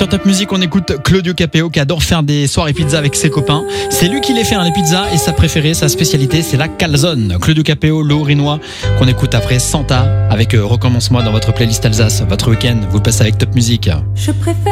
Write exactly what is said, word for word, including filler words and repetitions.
sur Top Music, on écoute Claudio Capéo qui adore faire des soirées pizza avec ses copains. C'est lui qui les fait, hein, les pizzas, et sa préférée, sa spécialité, c'est la calzone. Claudio Capéo, le Haut-Rhinois, qu'on écoute après Santa avec euh, Recommence-moi dans votre playlist Alsace. Votre week-end, vous le passez avec Top Music. Je préfère